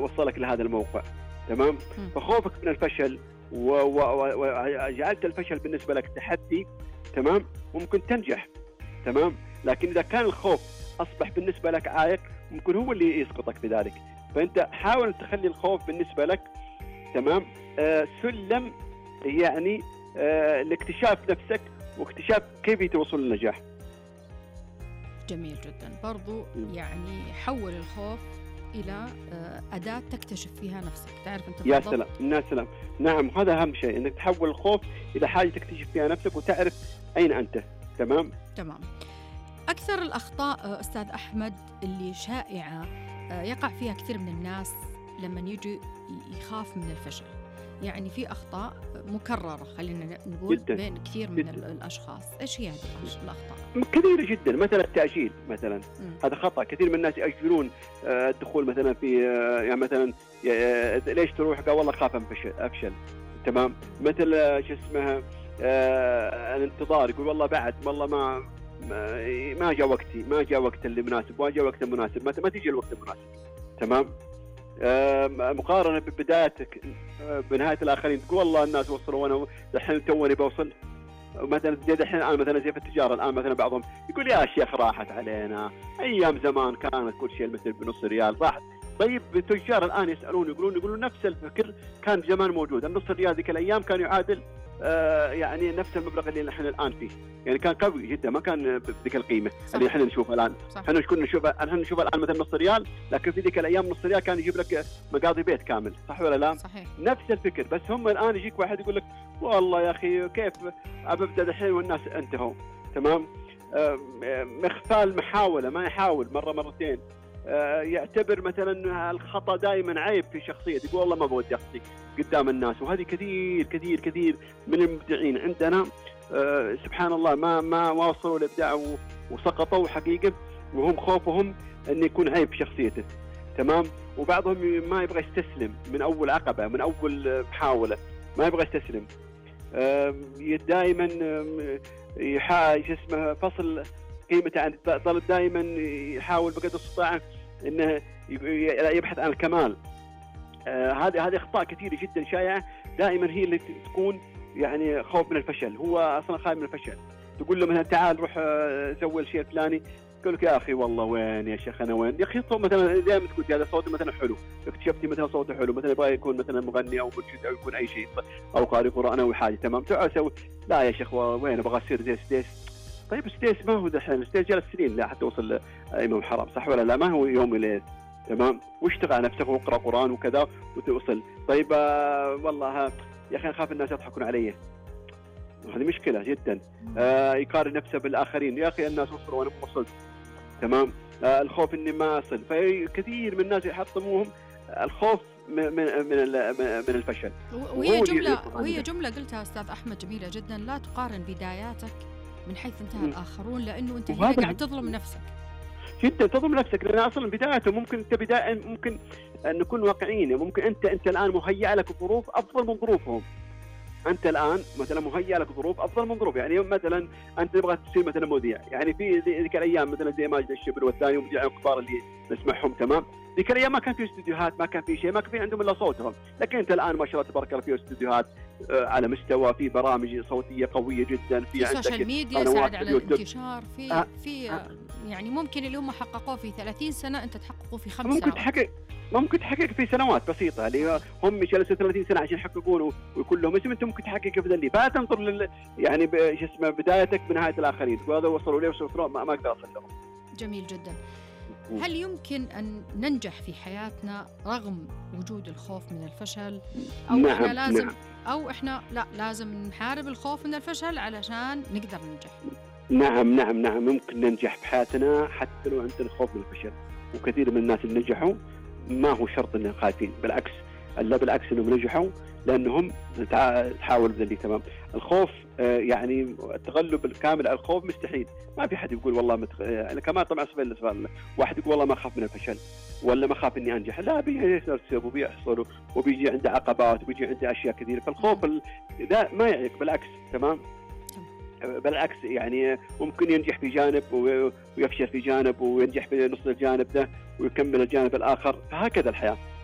وصلك لهذا الموقع. تمام. فخوفك من الفشل وجعلت الفشل بالنسبة لك تحدي، تمام، ممكن تنجح. تمام. لكن إذا كان الخوف أصبح بالنسبة لك عائق ممكن هو اللي يسقطك في ذلك. فأنت حاول تخلي الخوف بالنسبة لك، تمام، سلم يعني لاكتشاف نفسك واكتشاف كيف توصل للنجاح. جميل جدا. برضو يعني حول الخوف إلى أداة تكتشف فيها نفسك، تعرف أنت. يا سلام، يا سلام. نعم، هذا أهم شيء، إنك تحول الخوف إلى حاجة تكتشف فيها نفسك وتعرف أين أنت. تمام. تمام. أكثر الأخطاء أستاذ أحمد اللي شائعة يقع فيها كثير من الناس لما يجي يخاف من الفشل، يعني في أخطاء مكررة خلينا نقول جداً بين كثير من الأشخاص. إيش هي هذه الأخطاء؟ كثيرة جدا. مثلا التأجيل مثلا، هذا خطأ. كثير من الناس يأجلون الدخول مثلا في يعني مثلا ليش تروح؟ قال والله خاف أفشل. تمام. مثل شو اسمها الانتظار، يقول والله بعد والله ما جاء وقتي، ما جاء وقت اللي مناسب، ما جاء وقت المناسب، ما تيجي الوقت المناسب. تمام. مقارنة ببدايتك بنهاية الآخرين، تقول والله الناس وصلوا وأنا الحين توني بوصل. مثلا زي الحين الآن مثلا زي في التجارة الآن مثلا بعضهم يقول يا شيخ راحت علينا أيام زمان كانت كل شيء مثل بنص ريال راحت. طيب التجار الآن يقولون نفس الفكر كان زمان موجود. النص ريال ذيك الأيام كان يعادل يعني نفس المبلغ اللي نحن الآن فيه، يعني كان قوي جدا، ما كان بذيك القيمة اللي نحن نشوفها الآن. احنا نشوف الآن مثلا نص ريال، لكن في ذيك الأيام نص ريال كان يجيب لك مقاضي بيت كامل، صح ولا لا؟ صحيح. نفس الفكر. بس هم الآن يجيك واحد يقول لك والله يا أخي كيف أبدأ الحين والناس انتهوا. تمام. مخفال محاولة، ما يحاول مرة مرتين. يعتبر مثلا الخطأ دائما عيب في شخصيته، يقول والله ما بودي أخطي قدام الناس. وهذه كثير كثير كثير من المبدعين عندنا سبحان الله ما وصلوا للإبداع وسقطوا حقيقة، وهم خوفهم أن يكون عيب في شخصيته. تمام. وبعضهم ما يبغى يستسلم من أول عقبة، من أول محاولة ما يبغى يستسلم. دائما اسمه فصل قيمته عن الطالب، دائما يحاول بقدر الاستطاعة انه يبحث عن الكمال. هذه اخطاء كثيره جدا شائعه، دائما هي اللي تكون يعني خوف من الفشل. هو اصلا خايف من الفشل. تقول له مثلا تعال روح سوي الشيء الفلاني، يقول لك يا اخي والله وين يا شيخ انا وين؟ يا اخي صوت مثلا دائما تقول هذا صوته مثلا حلو، اكتشفتي مثلا صوته حلو، مثلا يبغى يكون مثلا مغني او منشد او يكون اي شيء او قارئ قرآن او حاجه. تمام. تعال سوي. لا يا شيخ وين ابغى اصير زي ستيس. طيب ستيس ما هو دحين، ستيس جلس سنين لا حتى وصل امام حرام، صح ولا لا؟ ما هو يوم وليله. تمام. واشتغل على نفسك واقرا قرآن وكذا وتوصل. طيب والله يا اخي اخاف الناس يضحكون علي، هذه مشكله جدا. يقارن نفسه بالاخرين، يا اخي الناس وصلوا وانا ما وصلت. تمام. الخوف اني ما اصل. فكثير من الناس يحطموهم الخوف من الفشل. وهي جمله قلتها استاذ احمد جميله جدا، لا تقارن بداياتك من حيث انتهى الآخرون، لأنه أنت هنا قاعد تظلم نفسك جدا. تظلم نفسك لأن أصلا بدايته ممكن أنت ممكن نكون واقعيين، ممكن أنت الآن مهيأ لك ظروف أفضل من ظروفهم. أنت الآن مثلا مهيأ لك ظروف أفضل من ظروف، يعني مثلا أنت تبغى تصير مثلا مذيع، يعني في ذيك الأيام مثلا زي ماجد الشبر والثاني ومذيعين كبار اللي نسمعهم. تمام. ذيك الأيام ما كان في استديوهات، ما كان في شيء، ما كان في عندهم إلا صوتهم. لكن أنت الآن ما شاء الله تبارك الله في استديوهات على مستوى، في برامج صوتية قوية جدا، في عندك السوشيال ميديا ساعد على الانتشار، في يعني ممكن اللي هم حققوه في 30 سنة أنت تحققه في 5 سنوات. ممكن تحقق في سنوات بسيطة، اللي هم جلسوا 30 سنة عشان يحققونه ويكون لهم اسم، أنت ممكن تحقق في ذلك. فلا تنظر يعني شو اسمه بدايتك بنهاية الآخرين، وهذا وصلوا ليه وصلوا ما أقدر أصل لهم. جميل جدا. هل يمكن أن ننجح في حياتنا رغم وجود الخوف من الفشل؟ أو نعم. إحنا لازم نعم. أو إحنا لا لازم نحارب الخوف من الفشل علشان نقدر ننجح؟ نعم نعم نعم، ممكن ننجح في حياتنا حتى لو عندنا خوف من الفشل. وكثير من الناس اللي نجحوا ما هو شرط انهم خايفين، بالعكس بالعكس انهم نجحوا لانهم تحاول ذلك. تمام. الخوف يعني التغلب الكامل على الخوف مستحيل. ما في حد يقول والله يعني كمان طبعا سؤال واحد يقول والله ما اخاف من الفشل ولا ما اخاف اني انجح، لا بيحصل وبيحصل وبيجي عنده عقبات وبيجي عنده اشياء كثيره. فالخوف لا ما يعيق، بالعكس. تمام. بالعكس يعني ممكن ينجح في جانب ويفشل في جانب، وينجح في نص الجانب ده ويكمل الجانب الآخر. فهكذا الحياة.